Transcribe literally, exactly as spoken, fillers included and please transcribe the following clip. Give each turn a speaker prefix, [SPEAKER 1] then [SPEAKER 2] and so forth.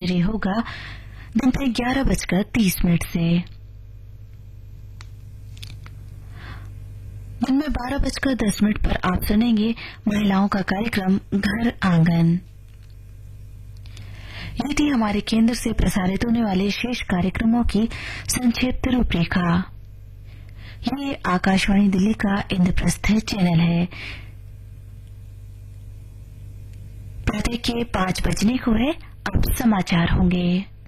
[SPEAKER 1] बजे होगा दिन में ग्यारह बजकर तीस मिनट से। दिन में बारह बजकर दस मिनट पर आप सुनेंगे महिलाओं का कार्यक्रम घर आंगन। ये थी हमारे केंद्र से प्रसारित होने वाले शेष कार्यक्रमों की संक्षिप्त रूपरेखा। ये आकाशवाणी दिल्ली का इंद्रप्रस्थ चैनल है। प्रातः के पांच बजने को है, अब समाचार होंगे।